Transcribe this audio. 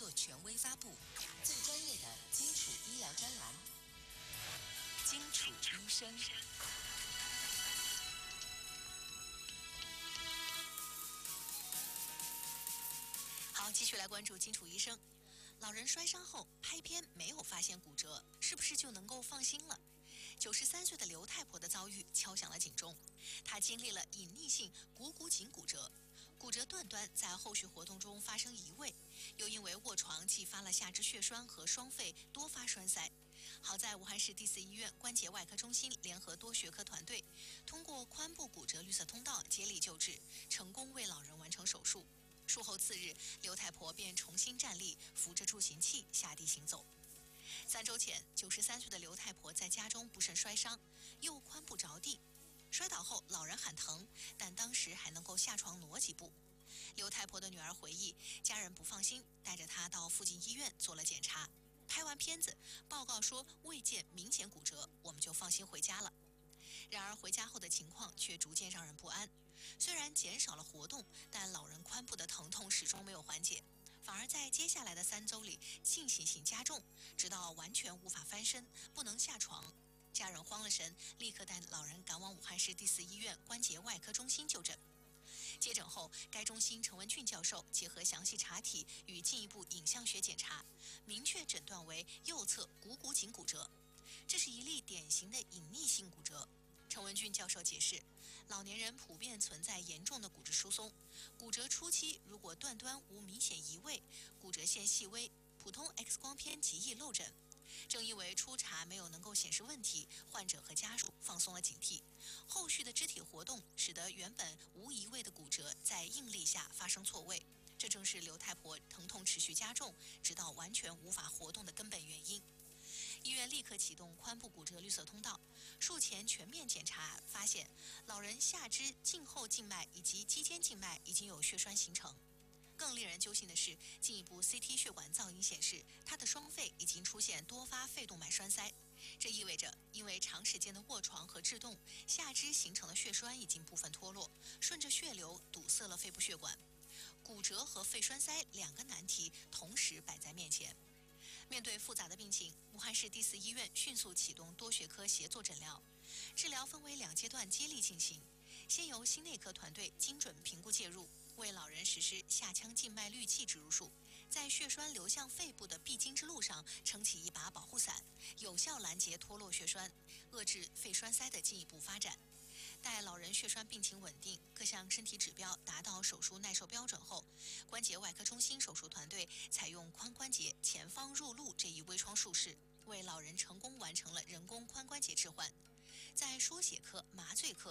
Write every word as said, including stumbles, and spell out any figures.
作权威发布，最专业的基础医疗专栏，基础医生。好，继续来关注基础医生。老人摔伤后拍片没有发现骨折，是不是就能够放心了？九十三岁的刘太婆的遭遇敲响了警钟。她经历了隐匿性股骨颈骨折，骨折断端在后续活动中发生移位，又因为卧床继发了下肢血栓和双肺多发栓塞。好在武汉市第四医院关节外科中心联合多学科团队，通过髋部骨折绿色通道接力救治，成功为老人完成手术。术后次日，刘太婆便重新站立，扶着助行器下地行走。三周前，九十三岁的刘太婆在家中不慎摔伤，右髋部着地，摔倒后老人喊疼，但当时还能够下床挪几步。刘太婆的女儿回忆，家人不放心，带着她到附近医院做了检查，拍完片子，报告说未见明显骨折，我们就放心回家了。然而回家后的情况却逐渐让人不安，虽然减少了活动，但老人髋部的疼痛始终没有缓解，反而在接下来的三周里进行性加重，直到完全无法翻身，不能下床。家人慌了神，立刻带老人赶往武汉市第四医院关节外科中心就诊。接诊后，该中心陈文俊教授结合详细查体与进一步影像学检查，明确诊断为右侧股骨颈骨折。这是一例典型的隐匿性骨折。陈文俊教授解释，老年人普遍存在严重的骨质疏松，骨折初期如果断端无明显移位，骨折线细微，普通 X 光片极易漏诊。正因为初查没有能够显示问题，患者和家属放松了警惕，后续的肢体活动使得原本无移位的骨折在应力下发生错位，这正是刘太婆疼痛持续加重，直到完全无法活动的根本原因。医院立刻启动髋部骨折绿色通道，术前全面检查发现，老人下肢胫后静脉以及肌间静脉已经有血栓形成。更令人揪心的是，进一步 C T 血管造影显示，他的双肺已经出现多发肺动脉栓塞。这意味着，因为长时间的卧床和制动，下肢形成的血栓已经部分脱落，顺着血流堵塞了肺部血管。骨折和肺栓塞两个难题同时摆在面前。面对复杂的病情，武汉市第四医院迅速启动多学科协作诊疗，治疗分为两阶段接力进行。先由心内科团队精准评估介入，为老人实施下腔静脉滤器植入术，在血栓流向肺部的必经之路上撑起一把保护伞，有效拦截脱落血栓，遏制肺栓塞的进一步发展。待老人血栓病情稳定，各项身体指标达到手术耐受标准后，关节外科中心手术团队采用髋关节前方入路这一微创术式，为老人成功完成了人工髋关节置换。在输血科、麻醉科